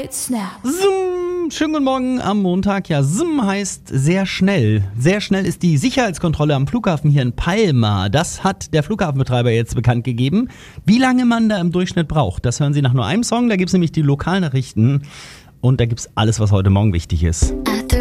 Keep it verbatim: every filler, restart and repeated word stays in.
eight, snap. Zoom. Schönen guten Morgen am Montag. Ja, Zoom heißt sehr schnell. Sehr schnell ist die Sicherheitskontrolle am Flughafen hier in Palma. Das hat der Flughafenbetreiber jetzt bekannt gegeben. Wie lange man da im Durchschnitt braucht, das hören Sie nach nur einem Song. Da gibt es nämlich die Lokalnachrichten und da gibt es alles, was heute Morgen wichtig ist. I